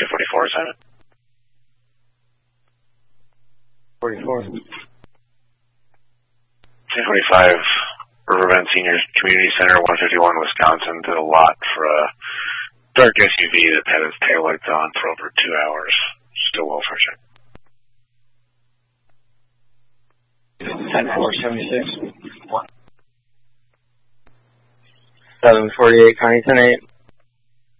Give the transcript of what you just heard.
244 assignment. 44. 245 Riverbend Senior Community Center, 151 Wisconsin, did a lot for a dark SUV that had its taillights on for over 2 hours. Still welfare check. 10-4-76. 748 Connington 8.